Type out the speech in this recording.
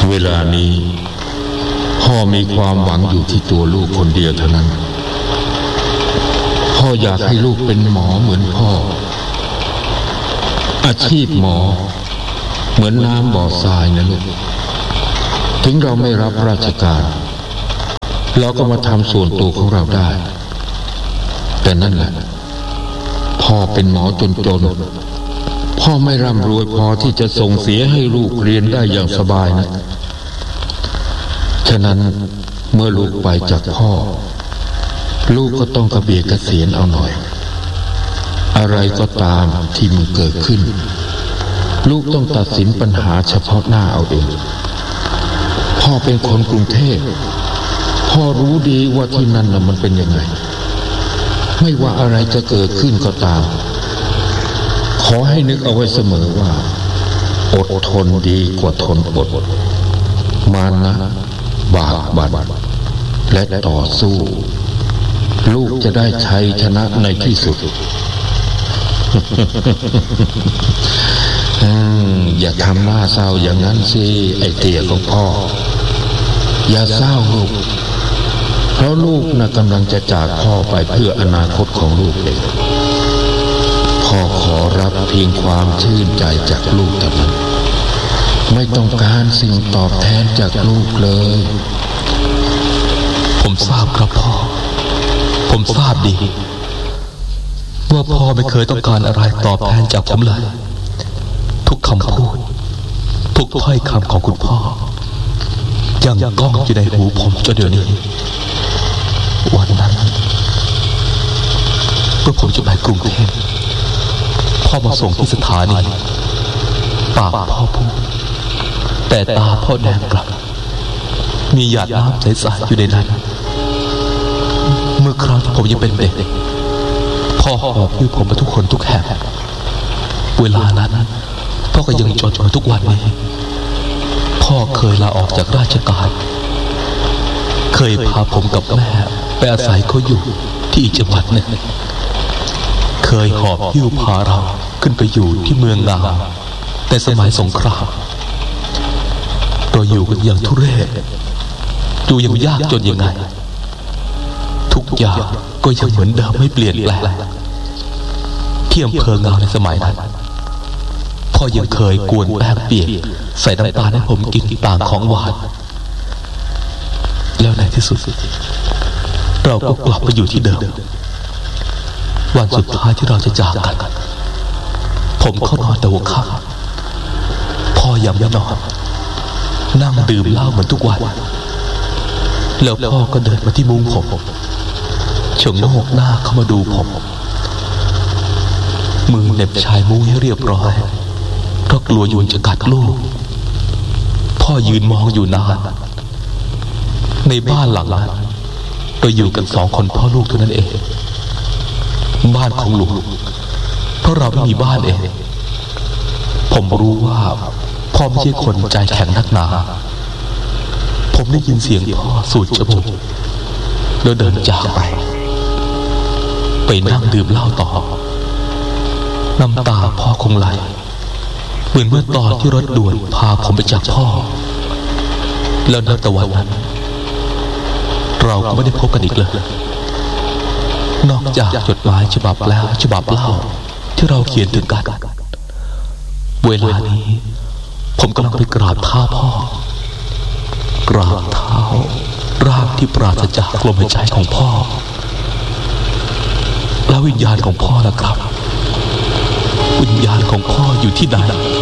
เวลานี้พ่อมีความหวังอยู่ที่ตัวลูกคนเดียวเท่านั้นพ่ออยากให้ลูกเป็นหมอเหมือนพ่ออาชีพหมอเหมือนน้ำบ่อทรายนะลูกถึงเราไม่รับราชการเราก็มาทำส่วนตัวของเราได้แต่นั่นแหละพ่อเป็นหมอจนพ่อไม่ร่ำรวยพอที่จะส่งเสียให้ลูกเรียนได้อย่างสบายนะฉะนั้นเมื่อลูกไปจากพ่อลูกก็ต้องกระเบียดเกษียณเอาหน่อยอะไรก็ตามที่มันเกิดขึ้นลูกต้องตัดสินปัญหาเฉพาะหน้าเอาเองพ่อเป็นคนกรุงเทพพ่อรู้ดีว่าที่นั่นน่ะมันเป็นยังไงไม่ว่าอะไรจะเกิดขึ้นก็ตามขอให้นึกเอาไว้เสมอว่าอดทนดีกว่าทนอดมานะบากบั่นและต่อสู้ลูกจะได้ชัยชนะในที่สุด อย่าทำหน้าเศร้าอย่างนั้นสิไอ้เตี่ยของพ่ออย่าเศร้าลูกเพราะลูกน่ะกำลังจะจากพ่อไปเพื่ออนาคตของลูกเองพ่อขอรับเพียงความชื่นใจจากลูกเท่านั้นไม่ต้องการสิ่งตอบแทนจากลูกเลยผมทราบครับพ่อผมทราบดีว่าพ่อไม่เคยต้องการอะไรตอบแทนจากผมเลยทุกคำพูดทุกถ้อยคำของคุณพ่อยังก้องอยู่ในหูผมจนเดี๋ยวนี้วันนั้นเมื่อผมจะไปกรุงเทพพ่อมาส่งที่สถานีปากพ่อพูดแต่ตาพ่อแดงกลับมีหยาดน้ำใสๆอยู่ในนั้นเมื่อคราวที่ผมยังเป็นเด็กพ่อหอบหิ้วผมมาทุกคนทุกแห่งเวลานั้นพ่อก็ยังจนมาทุกวันนี้พ่อเคยลาออกจากราชการเคยพาผมกับแม่ไปอาศัยเขาอยู่ที่จังหวัดหนึ่งเคยหอบหิ้วพาเราขึ้นไปอยู่ที่เมืองงามในสมัยสงครามเราอยู่กันอย่างทุเรศอยู่อย่างยากจนยังไงทุกอย่างก็ยังเหมือนเดิมไม่เปลี่ยนแปลงที่อำเภองาวในสมัยนั้นพ่อยังเคยกวนแป้งเปียกใส่น้ำตาลให้ผมกินต่างของหวานแล้วในที่สุดเราก็กลับไปอยู่ที่เดิมวันสุดท้ายที่เราจะจากกันผมเข้านอนแต่หัวค่ำพ่อยังไม่นอนนั่งดื่มเหล้าเหมือนทุกวันแล้วพ่อก็เดินมาที่มุ้งผมชะโงกหน้าเข้ามาดูผมมือเหน็บชายมุ้งให้เรียบร้อยเพราะกลัวยุงจะกัดลูกพ่อยืนมองอยู่นานในบ้านหลังนั้นเราอยู่กัน2 คนพ่อลูกเท่านั้นเองบ้านของลูกเพราะเราไม่มีบ้านเองผมรู้ว่าพ่อไม่ใช่คนใจแข็งนักหนาผมได้ยินเสียงพ่อสูดจมูกแล้วเดินจากไปนั่งดื่มเหล้าต่อน้ำตาพ่อคงไหลเหมือนเมื่อตอนที่รถด่วนพาผมไปจากพ่อแล้วนับแต่วันนั้นเราก็ไม่ได้พบกันอีกเลยนอกจากจดหมายฉบับแล้วฉบับเล่าที่เราเขียนถึงกันเวลานี้ผมกำลังไปกราบเท้าพ่อกราบเท้าร่างที่ปราศจากลมหายใจของพ่อแล้ววิญญาณของพ่อล่ะครับวิญญาณของพ่ออยู่ที่ไหน